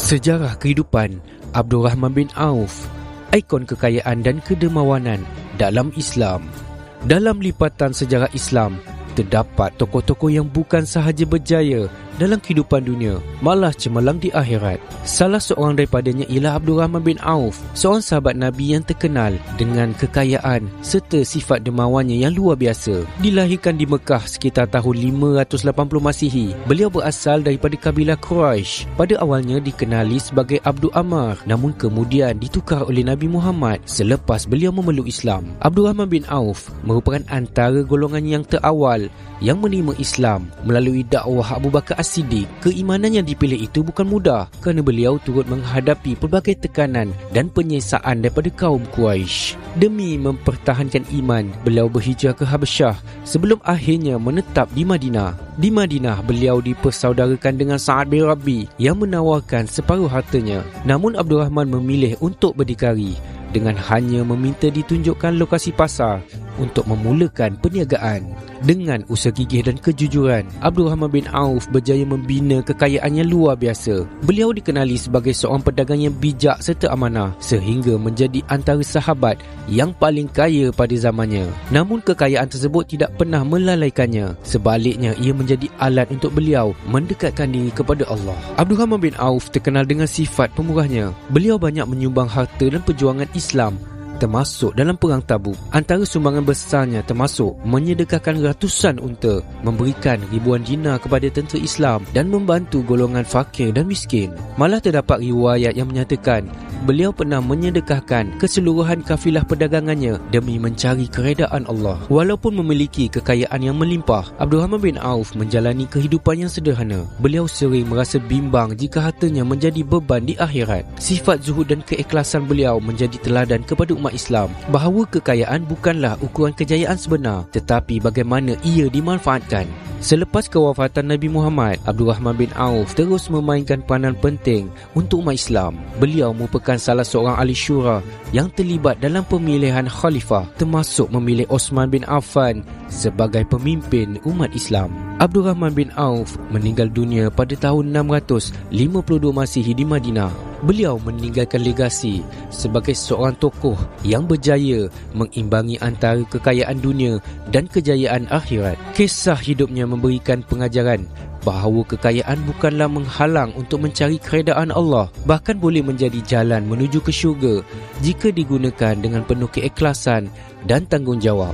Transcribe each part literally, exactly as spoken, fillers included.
Sejarah kehidupan Abdul Rahman bin Auf, ikon kekayaan dan kedermawanan dalam Islam. Dalam lipatan sejarah Islam, terdapat tokoh-tokoh yang bukan sahaja berjaya dalam kehidupan dunia, malah cemerlang di akhirat. Salah seorang daripadanya ialah Abdul Rahman bin Auf, seorang sahabat Nabi yang terkenal dengan kekayaan serta sifat dermawannya yang luar biasa. Dilahirkan di Mekah sekitar tahun lima ratus lapan puluh Masihi. Beliau berasal daripada kabilah Quraisy. Pada awalnya dikenali sebagai Abdul Ammar, namun kemudian ditukar oleh Nabi Muhammad selepas beliau memeluk Islam. Abdul Rahman bin Auf merupakan antara golongan yang terawal yang menerima Islam melalui dakwah Abu Bakar As-Siddiq. Keimanan yang dipilih itu bukan mudah kerana beliau turut menghadapi pelbagai tekanan dan penyiksaan daripada kaum Quraisy. Demi mempertahankan iman, beliau berhijrah ke Habasyah sebelum akhirnya menetap di Madinah. Di Madinah, beliau dipersaudarakan dengan Sa'ad bin Rabi yang menawarkan separuh hartanya. Namun Abdul Rahman memilih untuk berdikari dengan hanya meminta ditunjukkan lokasi pasar untuk memulakan perniagaan. Dengan usaha gigih dan kejujuran, Abdul Rahman bin Auf berjaya membina kekayaan yang luar biasa. Beliau dikenali sebagai seorang pedagang yang bijak serta amanah, sehingga menjadi antara sahabat yang paling kaya pada zamannya. Namun kekayaan tersebut tidak pernah melalaikannya. Sebaliknya, ia menjadi alat untuk beliau mendekatkan diri kepada Allah. Abdul Rahman bin Auf terkenal dengan sifat pemurahnya. Beliau banyak menyumbang harta dan perjuangan Islam, termasuk dalam perang Tabuk. Antara sumbangan besarnya termasuk menyedekahkan ratusan unta, memberikan ribuan dinar kepada tentera Islam dan membantu golongan fakir dan miskin. Malah terdapat riwayat yang menyatakan beliau pernah menyedekahkan keseluruhan kafilah perdagangannya demi mencari keredaan Allah. Walaupun memiliki kekayaan yang melimpah, Abdul Rahman bin Auf menjalani kehidupan yang sederhana. Beliau sering merasa bimbang jika hartanya menjadi beban di akhirat. Sifat zuhud dan keikhlasan beliau menjadi teladan kepada umat Islam bahawa kekayaan bukanlah ukuran kejayaan sebenar, tetapi bagaimana ia dimanfaatkan. Selepas kewafatan Nabi Muhammad, Abdul Rahman bin Auf terus memainkan peranan penting untuk umat Islam. Beliau merupakan salah seorang ahli syura yang terlibat dalam pemilihan khalifah, termasuk memilih Osman bin Affan sebagai pemimpin umat Islam. Abdul Rahman bin Auf meninggal dunia pada tahun enam ratus lima puluh dua Masihi di Madinah. Beliau meninggalkan legasi sebagai seorang tokoh yang berjaya mengimbangi antara kekayaan dunia dan kejayaan akhirat. Kisah hidupnya memberikan pengajaran bahawa kekayaan bukanlah menghalang untuk mencari keredaan Allah, bahkan boleh menjadi jalan menuju ke syurga jika digunakan dengan penuh keikhlasan dan tanggungjawab.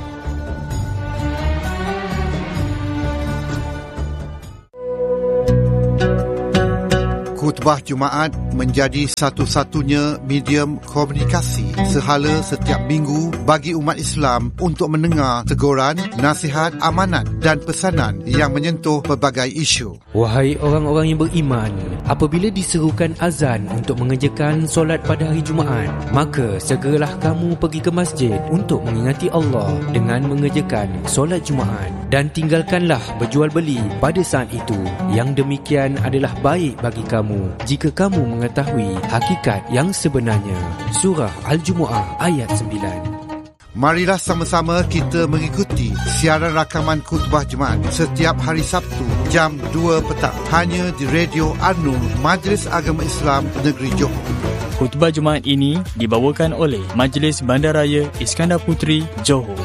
Khutbah Jumaat menjadi satu-satunya medium komunikasi sehala setiap minggu bagi umat Islam untuk mendengar teguran, nasihat, amanat dan pesanan yang menyentuh pelbagai isu. Wahai orang-orang yang beriman, apabila diserukan azan untuk mengerjakan solat pada hari Jumaat, maka segeralah kamu pergi ke masjid untuk mengingati Allah dengan mengerjakan solat Jumaat, dan tinggalkanlah berjual beli pada saat itu. Yang demikian adalah baik bagi kamu jika kamu mengetahui hakikat yang sebenarnya. Surah Al-Jumu'ah ayat sembilan. Marilah sama-sama kita mengikuti siaran rakaman khutbah Jumaat setiap hari Sabtu jam dua petang hanya di Radio An-Nur, Majlis Agama Islam Negeri Johor. Khutbah Jumaat ini dibawakan oleh Majlis Bandaraya Iskandar Puteri, Johor.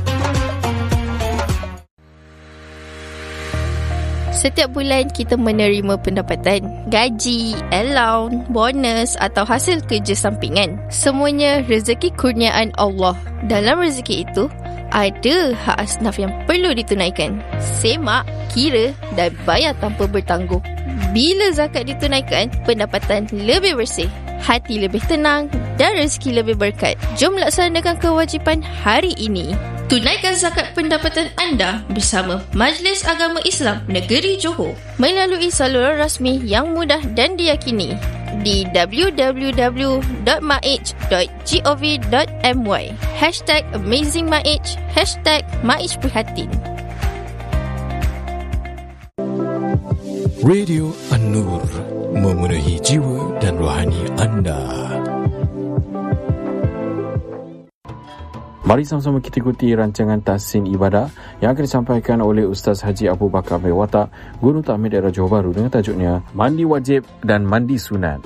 Setiap bulan kita menerima pendapatan, gaji, allowance, bonus atau hasil kerja sampingan. Semuanya rezeki kurniaan Allah. Dalam rezeki itu, ada hak asnaf yang perlu ditunaikan. Semak, kira dan bayar tanpa bertangguh. Bila zakat ditunaikan, pendapatan lebih bersih, hati lebih tenang dan rezeki lebih berkat. Jom laksanakan kewajipan hari ini. Tunaikan zakat pendapatan anda bersama Majlis Agama Islam Negeri Johor melalui saluran rasmi yang mudah dan diyakini di w w w dot maij dot gov dot my. Hashtag AmazingMaij, Hashtag Maij Prihatin. Radio An-Nur, memenuhi jiwa dan rohani anda. Mari sama-sama kita ikuti rancangan Tahsin Ibadah yang akan disampaikan oleh Ustaz Haji Abu Bakar Abdul Watak, Guru Takmir Daerah Johor Bahru, dengan tajuknya Mandi Wajib dan Mandi Sunat.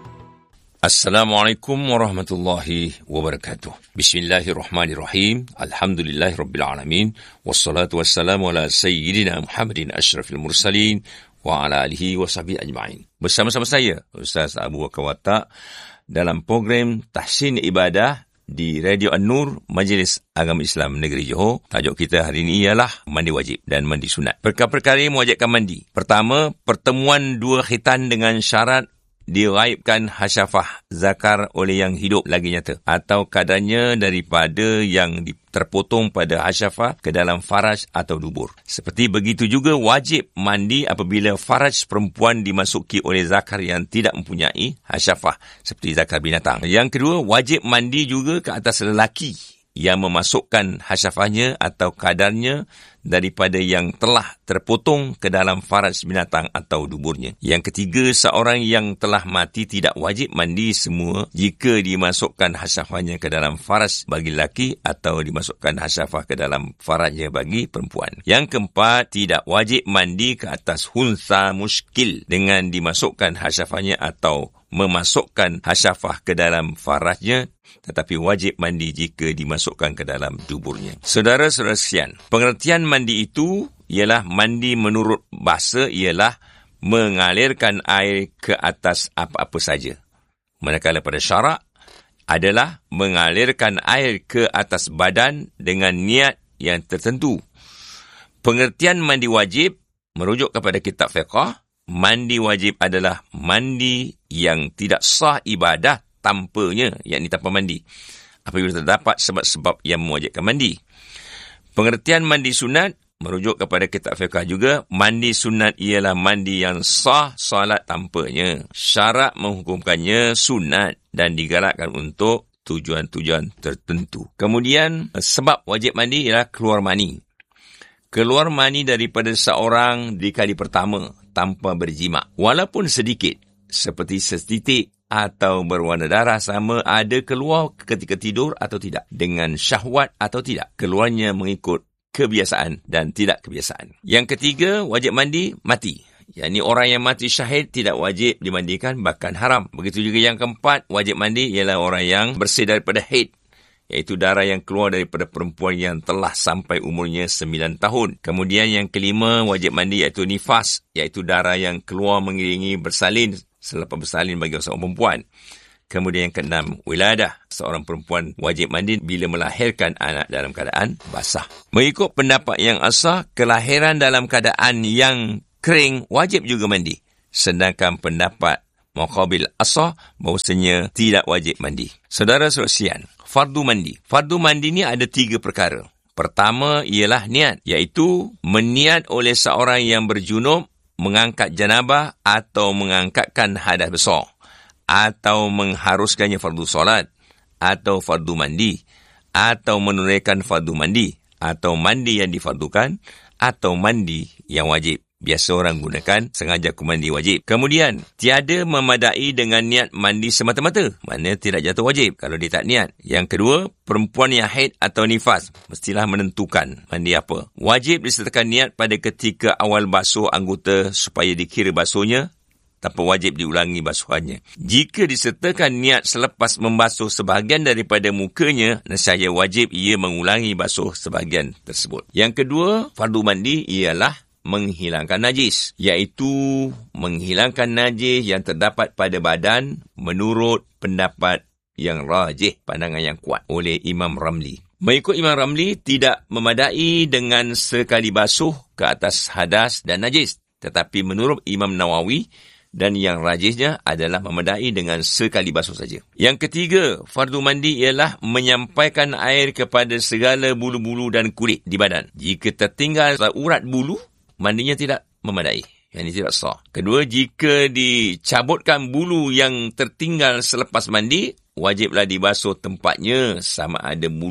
Assalamualaikum warahmatullahi wabarakatuh. Bismillahirrahmanirrahim. Alhamdulillahirrabbilalamin. Wassalatu wassalamu ala sayyidina Muhammadin asyrafil mursalin wa ala alihi wa sahbihi ajma'in. Bersama-sama saya, Ustaz Abu Bakar Watak, dalam program Tahsin Ibadah di Radio An-Nur, Majlis Agama Islam Negeri Johor. Tajuk kita hari ini ialah mandi wajib dan mandi sunat. Perkara-perkara yang mewajibkan mandi. Pertama, pertemuan dua khitan dengan syarat diraibkan hasyafah zakar oleh yang hidup lagi nyata, atau kadarnya daripada yang terpotong pada hasyafah ke dalam faraj atau dubur. Seperti begitu juga wajib mandi apabila faraj perempuan dimasuki oleh zakar yang tidak mempunyai hasyafah, seperti zakar binatang. Yang kedua, wajib mandi juga ke atas lelaki yang memasukkan hasyafahnya atau kadarnya daripada yang telah terpotong ke dalam faraj binatang atau duburnya. Yang ketiga, seorang yang telah mati tidak wajib mandi semua jika dimasukkan hasyafahnya ke dalam faraj bagi lelaki atau dimasukkan hasyafah ke dalam farajnya bagi perempuan. Yang keempat, tidak wajib mandi ke atas hunsa muskil dengan dimasukkan hasyafahnya atau memasukkan hasyafah ke dalam farajnya, tetapi wajib mandi jika dimasukkan ke dalam duburnya. Saudara-saudara sekalian, pengertian mandi itu ialah mandi menurut bahasa ialah mengalirkan air ke atas apa-apa saja. Manakala pada syarak adalah mengalirkan air ke atas badan dengan niat yang tertentu. Pengertian mandi wajib merujuk kepada kitab fiqh. Mandi wajib adalah mandi yang tidak sah ibadah tanpanya, yakni tanpa mandi, apabila terdapat sebab-sebab yang mewajibkan mandi. Pengertian mandi sunat merujuk kepada kitab fiqh juga. Mandi sunat ialah mandi yang sah salat tanpanya. Syarak menghukumkannya sunat dan digalakkan untuk tujuan-tujuan tertentu. Kemudian, sebab wajib mandi ialah keluar mani. Keluar mani daripada seorang di kali pertama tanpa berjima, walaupun sedikit, seperti setitik atau berwarna darah, sama ada keluar ketika tidur atau tidak, dengan syahwat atau tidak. Keluarnya mengikut kebiasaan dan tidak kebiasaan. Yang ketiga, wajib mandi mati. yakni orang yang mati syahid tidak wajib dimandikan, bahkan haram. Begitu juga yang keempat, wajib mandi ialah orang yang bersih daripada haid, iaitu darah yang keluar daripada perempuan yang telah sampai umurnya sembilan tahun. Kemudian yang kelima, wajib mandi iaitu nifas, iaitu darah yang keluar mengiringi bersalin selepas bersalin bagi seorang perempuan. Kemudian yang keenam, wiladah. Seorang perempuan wajib mandi bila melahirkan anak dalam keadaan basah. Mengikut pendapat yang asah, kelahiran dalam keadaan yang kering wajib juga mandi. Sedangkan pendapat muqabil asah bahawasanya tidak wajib mandi. Saudara-saudara sekalian, fardu mandi. Fardu mandi ni ada tiga perkara. Pertama ialah niat, iaitu meniat oleh seorang yang berjunub mengangkat janabah atau mengangkatkan hadas besar, atau mengharuskannya fardu solat, atau fardu mandi, atau menunaikan fardu mandi, atau mandi yang difardukan, atau mandi yang wajib. Biasa orang gunakan sengaja aku mandi wajib. Kemudian, tiada memadai dengan niat mandi semata-mata. Maknanya tidak jatuh wajib kalau dia tak niat. Yang kedua, perempuan yang haid atau nifas mestilah menentukan mandi apa. Wajib disertakan niat pada ketika awal basuh anggota supaya dikira basuhnya, tanpa wajib diulangi basuhannya. Jika disertakan niat selepas membasuh sebahagian daripada mukanya, nescaya wajib ia mengulangi basuh sebahagian tersebut. Yang kedua, fardu mandi ialah menghilangkan najis, iaitu menghilangkan najis yang terdapat pada badan menurut pendapat yang rajih, pandangan yang kuat oleh Imam Ramli. Mengikut Imam Ramli, tidak memadai dengan sekali basuh ke atas hadas dan najis. Tetapi menurut Imam Nawawi, dan yang rajihnya adalah memadai dengan sekali basuh saja. Yang ketiga, fardu mandi ialah menyampaikan air kepada segala bulu-bulu dan kulit di badan. Jika tertinggal urat bulu, mandinya tidak memadai, yang ini tidak sah. Kedua, jika dicabutkan bulu yang tertinggal selepas mandi, wajiblah dibasuh tempatnya sama ada bulu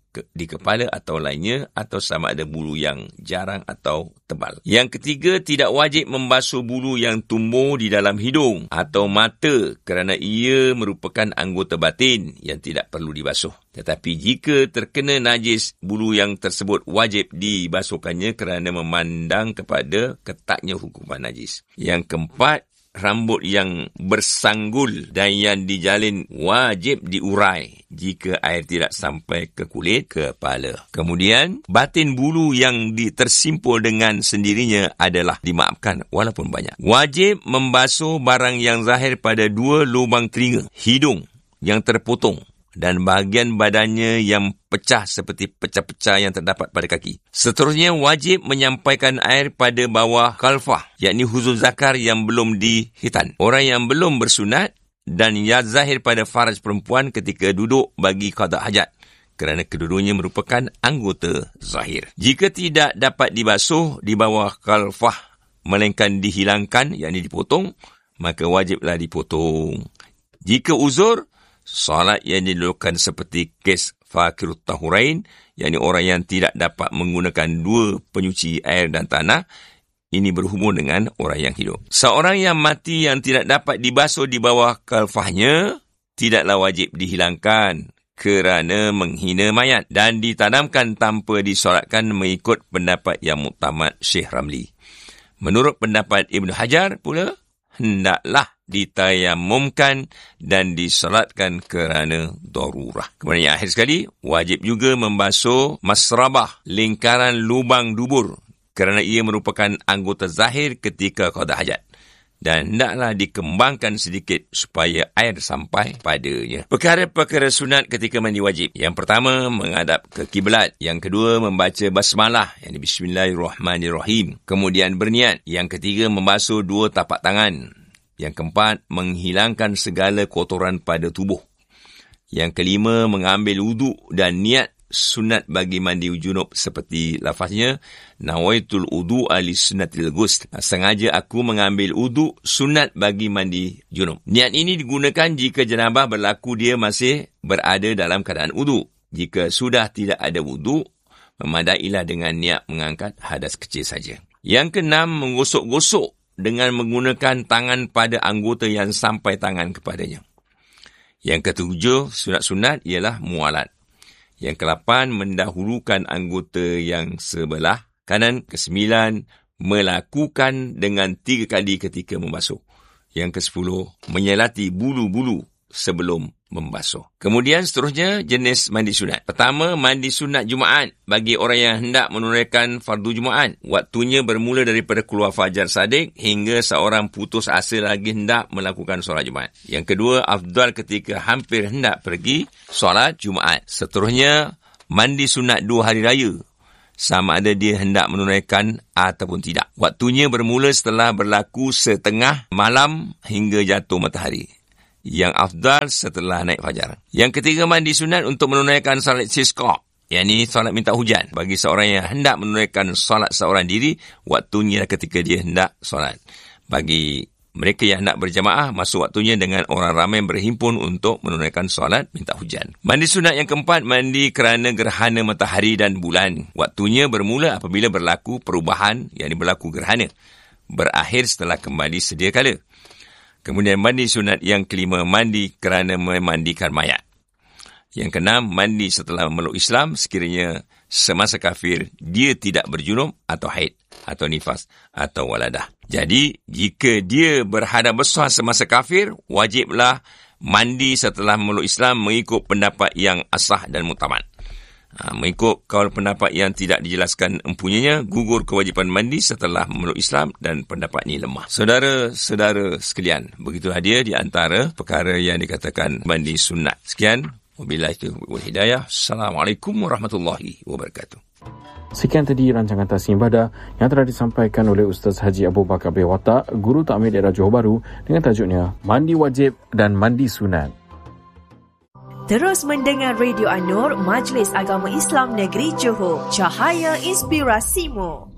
ke, di kepala atau lainnya, atau sama ada bulu yang jarang atau tebal. Yang ketiga, tidak wajib membasuh bulu yang tumbuh di dalam hidung atau mata kerana ia merupakan anggota batin yang tidak perlu dibasuh. Tetapi jika terkena najis, bulu yang tersebut wajib dibasuhkannya kerana memandang kepada ketatnya hukuman najis. Yang keempat, rambut yang bersanggul dan yang dijalin wajib diurai jika air tidak sampai ke kulit kepala. Kemudian, batin bulu yang tersimpul dengan sendirinya adalah dimaafkan walaupun banyak. Wajib membasuh barang yang zahir pada dua lubang telinga, hidung yang terpotong dan bahagian badannya yang pecah seperti pecah-pecah yang terdapat pada kaki. Seterusnya, wajib menyampaikan air pada bawah kalfah, yakni huzul zakar yang belum dihitan. Orang yang belum bersunat dan yang zahir pada faraj perempuan ketika duduk bagi qada hajat, kerana kedua-duanya merupakan anggota zahir. Jika tidak dapat dibasuh di bawah kalfah, melainkan dihilangkan, yakni dipotong, maka wajiblah dipotong. Jika uzur, solat yang dilakukan seperti kes fakirut tahurain, yakni orang yang tidak dapat menggunakan dua penyuci air dan tanah, ini berhubung dengan orang yang hidup. Seorang yang mati yang tidak dapat dibasuh di bawah kalfahnya, tidaklah wajib dihilangkan kerana menghina mayat dan ditanamkan tanpa disolatkan mengikut pendapat yang muktamad Syekh Ramli. Menurut pendapat Ibn Hajar pula, hendaklah ditayamumkan dan disolatkan kerana darurah. Kemudian yang akhir sekali, wajib juga membasuh masrabah, lingkaran lubang dubur, kerana ia merupakan anggota zahir ketika qada hajat. Dan hendaklah dikembangkan sedikit supaya air sampai padanya. Perkara-perkara sunat ketika mandi wajib. Yang pertama, menghadap ke kiblat. Yang kedua, membaca basmalah, yang Bismillahirrahmanirrahim. Kemudian berniat. Yang ketiga, membasuh dua tapak tangan. Yang keempat, menghilangkan segala kotoran pada tubuh. Yang kelima, mengambil wuduk dan niat sunat bagi mandi junub seperti lafaznya, nawaitul wudu'a li sunnatil ghusl. Sengaja aku mengambil wuduk sunat bagi mandi junub. Niat ini digunakan jika jenabah berlaku dia masih berada dalam keadaan wuduk. Jika sudah tidak ada wuduk, memadailah dengan niat mengangkat hadas kecil saja. Yang keenam, menggosok-gosok dengan menggunakan tangan pada anggota yang sampai tangan kepadanya. Yang ketujuh, sunat-sunat ialah mualat. Yang kelapan, mendahulukan anggota yang sebelah kanan. Kesembilan, melakukan dengan tiga kali ketika membasuh. Yang kesepuluh, menyelati bulu-bulu sebelum membasuh. Kemudian seterusnya, jenis mandi sunat. Pertama, mandi sunat Jumaat bagi orang yang hendak menunaikan fardu Jumaat. Waktunya bermula daripada keluar fajar sadiq hingga seorang putus asa lagi hendak melakukan solat Jumaat. Yang kedua, afdal ketika hampir hendak pergi solat Jumaat. Seterusnya, mandi sunat dua hari raya, sama ada dia hendak menunaikan ataupun tidak. Waktunya bermula setelah berlaku setengah malam hingga jatuh matahari. Yang afdal setelah naik fajar. Yang ketiga, mandi sunat untuk menunaikan salat istisqa, yakni salat minta hujan. Bagi seorang yang hendak menunaikan salat seorang diri, waktunya ketika dia hendak salat. Bagi mereka yang hendak berjamaah, masuk waktunya dengan orang ramai berhimpun untuk menunaikan salat minta hujan. Mandi sunat yang keempat, mandi kerana gerhana matahari dan bulan. Waktunya bermula apabila berlaku perubahan, yakni berlaku gerhana, berakhir setelah kembali sedia kala. Kemudian mandi sunat yang kelima, mandi kerana memandikan mayat. Yang keenam, mandi setelah memeluk Islam sekiranya semasa kafir dia tidak berjunub atau haid atau nifas atau waladah. Jadi, jika dia berhadas besar semasa kafir, wajiblah mandi setelah memeluk Islam mengikut pendapat yang asah dan muktamad. Ha, mengikut kaul pendapat yang tidak dijelaskan empunyanya, gugur kewajipan mandi setelah memeluk Islam dan pendapat ini lemah. Saudara-saudara sekalian, begitulah dia di antara perkara yang dikatakan mandi sunat. Sekian, wabillahi taufiq wal hidayah. Assalamualaikum warahmatullahi wabarakatuh. Sekian tadi rancangan Tahsin Ibadah yang telah disampaikan oleh Ustaz Haji Abu Bakar bin Watak, Guru Takmir Daerah Johor Bahru, dengan tajuknya Mandi Wajib dan Mandi Sunat. Terus mendengar Radio An-Nur, Majlis Agama Islam Negeri Johor, Cahaya Inspirasimu.